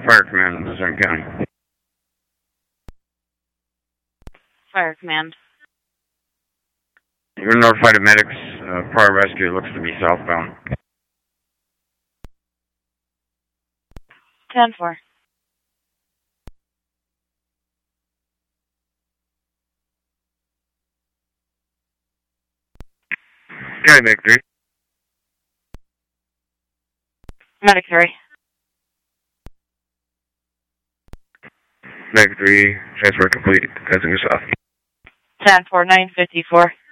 Fire Command in Luzerne County. Fire Command. You're notified of medics. Prior rescue looks to be southbound. 10-4. County Medic 3. Medic 3. Medic 3, transfer complete. Passing us off. 10-4, 954.